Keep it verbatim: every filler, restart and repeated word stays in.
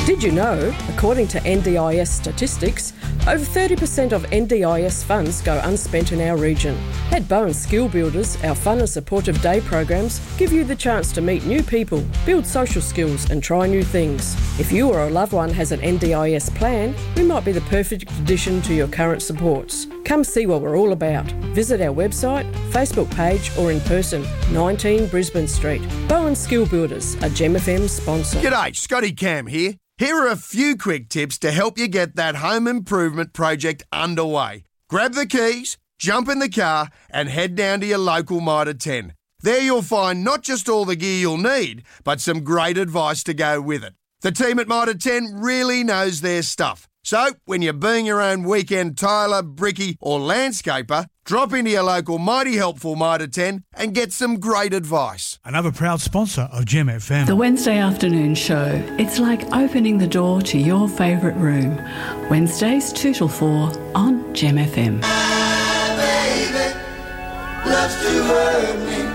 Did you know, according to N D I S statistics, over thirty percent of N D I S funds go unspent in our region? At Bowen Skill Builders, our fun and supportive day programs give you the chance to meet new people, build social skills and try new things. If you or a loved one has an N D I S plan, we might be the perfect addition to your current supports. Come see what we're all about. Visit our website, Facebook page or in person, nineteen Brisbane Street. Bowen Skill Builders, a Gem F M sponsor. G'day, Scotty Cam here. Here are a few quick tips to help you get that home improvement project underway. Grab the keys, jump in the car and head down to your local Mitre ten. There you'll find not just all the gear you'll need, but some great advice to go with it. The team at Mitre ten really knows their stuff. So, when you're being your own weekend tiler, brickie or landscaper, drop into your local mighty helpful Mitre ten and get some great advice. Another proud sponsor of Gem F M. The Wednesday afternoon show. It's like opening the door to your favourite room. Wednesdays two till four on Gem F M. My baby loves to hurt me.